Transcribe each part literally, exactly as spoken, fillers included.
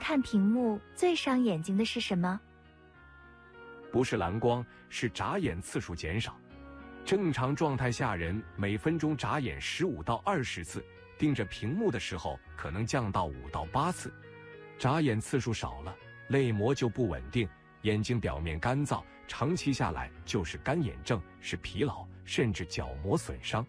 看屏幕最伤眼睛的是什么？ 不是蓝光，是眨眼次数减少。正常状态下，人每分钟眨眼十五到二十次，盯着屏幕的时候可能降到五到八次。眨眼次数少了，泪膜就不稳定，眼睛表面干燥，长期下来就是干眼症，是疲劳，甚至角膜损伤。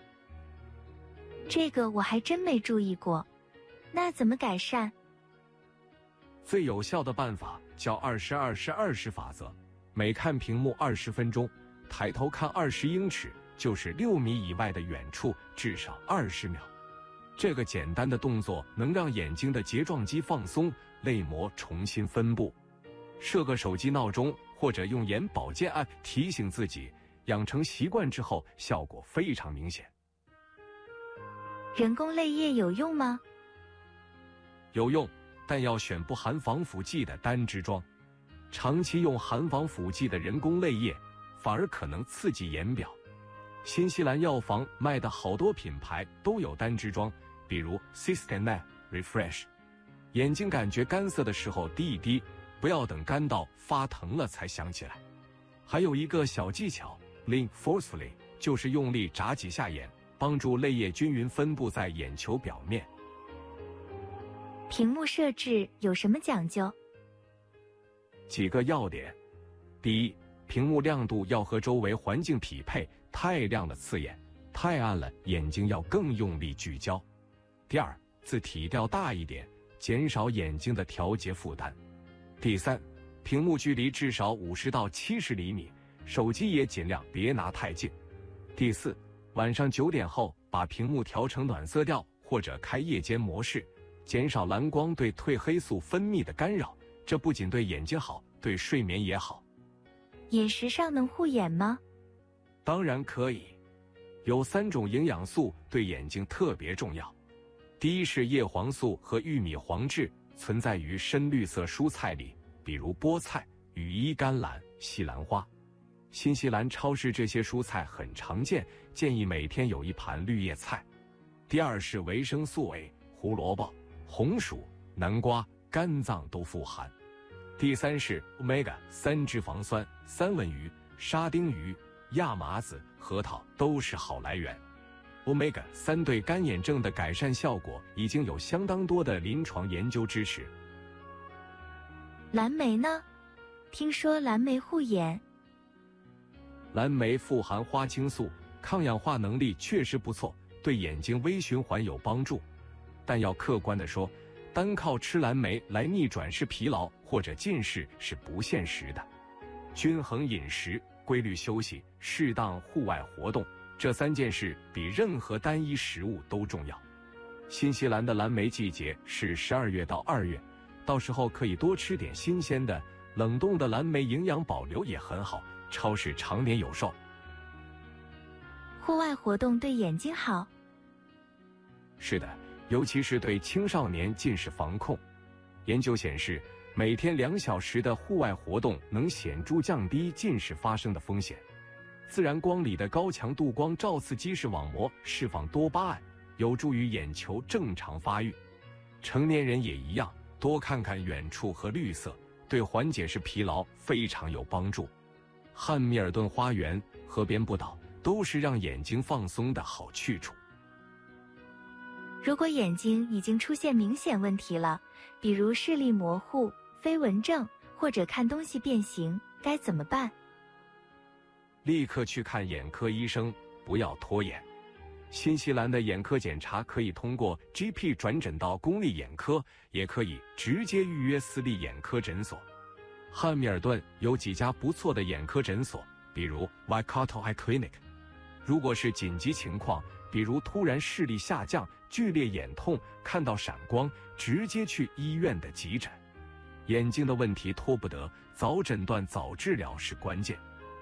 这个我还真没注意过，那怎么改善？ 最有效的办法叫二十二十二十法则，每看屏幕二十分钟，抬头看二十英尺，就是六米以外的远处，至少二十秒。这个简单的动作能让眼睛的睫状肌放松，泪膜重新分布。设个手机闹钟，或者用眼保健 App 提醒自己，养成习惯之后，效果非常明显。 人工泪液有用吗？ 有用，但要选不含防腐剂的单支装。长期用含防腐剂的人工泪液，反而可能刺激眼表。新西兰药房卖的好多品牌都有单支装，比如 Systane、Refresh。眼睛感觉干涩的时候滴一滴，不要等干到发疼了才想起来。还有一个小技巧 Blink Forcefully， 就是用力眨几下眼，帮助泪液均匀分布在眼球表面。 屏幕设置有什么讲究？ 几个要点：第一，屏幕亮度要和周围环境匹配，太亮了刺眼，太暗了眼睛要更用力聚焦。第二，字体调大一点，减少眼睛的调节负担。第三，屏幕距离至少五十到七十厘米，手机也尽量别拿太近。第四，晚上九点后把屏幕调成暖色调或者开夜间模式，减少蓝光对褪黑素分泌的干扰，这不仅对眼睛好，对睡眠也好。 饮食上能护眼吗？ 当然可以，有三种营养素对眼睛特别重要。第一是叶黄素和玉米黄质，存在于深绿色蔬菜里，比如菠菜、羽衣甘蓝、西兰花。新西兰超市这些蔬菜很常见，建议每天有一盘绿叶菜。第二是维生素 A， 胡萝卜、红薯、南瓜、肝脏都富含。第三是 欧米伽三 脂肪酸，三文鱼、沙丁鱼、亚麻籽、核桃都是好来源。欧米伽三 对干眼症的改善效果已经有相当多的临床研究支持。 蓝莓呢？听说蓝莓护眼。 蓝莓富含花青素，抗氧化能力确实不错，对眼睛微循环有帮助。但要客观地说，单靠吃蓝莓来逆转视疲劳或者近视是不现实的。均衡饮食、规律休息、适当户外活动，这三件事比任何单一食物都重要。新西兰的蓝莓季节是十二月到二月，到时候可以多吃点新鲜的，冷冻的蓝莓营养保留也很好，超市常年有售。 户外活动对眼睛好？ 是的，尤其是对青少年近视防控。研究显示，每天两小时的户外活动能显著降低近视发生的风险。自然光里的高强度光照刺激视网膜，释放多巴胺，有助于眼球正常发育。成年人也一样，多看看远处和绿色，对缓解视疲劳非常有帮助。汉密尔顿花园、河边步道都是让眼睛放松的好去处。 如果眼睛已经出现明显问题了，比如视力模糊、飞蚊症或者看东西变形，该怎么办？ 立刻去看眼科医生，不要拖延。新西兰的眼科检查可以通过 G P 转诊到公立眼科，也可以直接预约私立眼科诊所。汉密尔顿有几家不错的眼科诊所，比如 Waikato Eye Clinic。如果是紧急情况，比如突然视力下降、剧烈眼痛、看到闪光，直接去医院的急诊。眼睛的问题拖不得，早诊断早治疗是关键。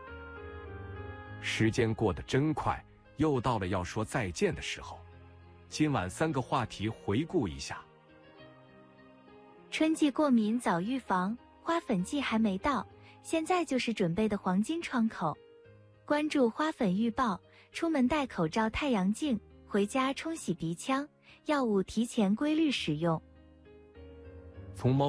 时间过得真快，又到了要说再见的时候。今晚三个话题回顾一下。 春季过敏早预防，花粉季还没到，现在就是准备的黄金窗口。关注花粉预报，出门戴口罩、太阳镜，回家冲洗鼻腔，药物提前规律使用。 从猫